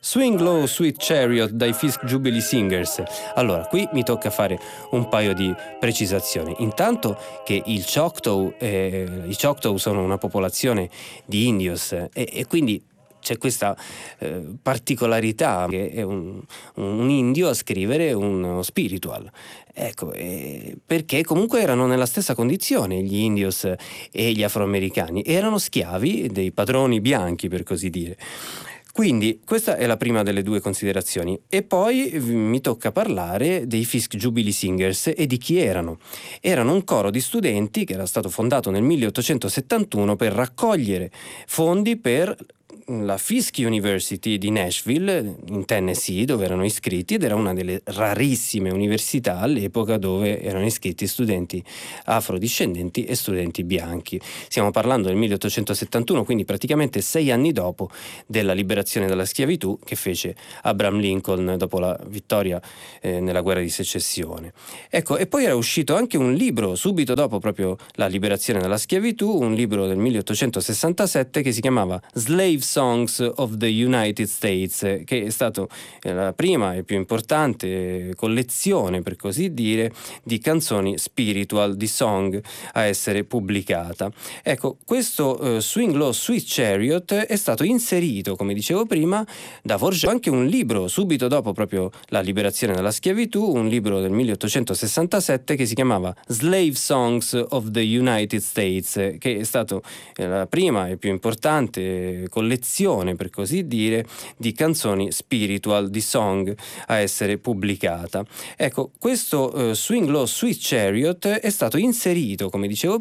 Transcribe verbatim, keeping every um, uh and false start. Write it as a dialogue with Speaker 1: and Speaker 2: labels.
Speaker 1: Swing Low Sweet Chariot dai Fisk Jubilee Singers. Allora, qui mi tocca fare un paio di precisazioni. Intanto che il Choctaw, eh, i Choctaw sono una popolazione di indios eh, e quindi c'è questa eh, particolarità che è un, un indio a scrivere uno spiritual. Ecco, eh, perché comunque erano nella stessa condizione gli indios e gli afroamericani, erano schiavi dei padroni bianchi, per così dire. Quindi questa è la prima delle due considerazioni. E poi mi tocca parlare dei Fisk Jubilee Singers e di chi erano. Erano un coro di studenti che era stato fondato nel milleottocentosettantuno per raccogliere fondi per la Fisk University di Nashville, in Tennessee, dove erano iscritti, ed era una delle rarissime università all'epoca dove erano iscritti studenti afrodiscendenti e studenti bianchi. Stiamo parlando del milleottocentosettantuno, quindi praticamente sei anni dopo della liberazione dalla schiavitù che fece Abraham Lincoln dopo la vittoria eh, nella guerra di secessione. Ecco, e poi era uscito anche un libro subito dopo proprio la liberazione dalla schiavitù, un libro del milleottocentosessantasette che si chiamava Slave Songs of the United States, che è stato la prima e più importante collezione, per così dire, di canzoni spiritual, di song a essere pubblicata. Ecco, questo uh, Swing Low Sweet Chariot è stato inserito, come dicevo prima, da Vorjak, anche un libro subito dopo proprio la liberazione dalla schiavitù, un libro del milleottocentosessantasette che si chiamava Slave Songs of the United States, che è stato la prima e più importante collezione, per così dire, di canzoni spiritual, di song a essere pubblicata. Ecco, questo uh, Swing Low Sweet Chariot è stato inserito, come dicevo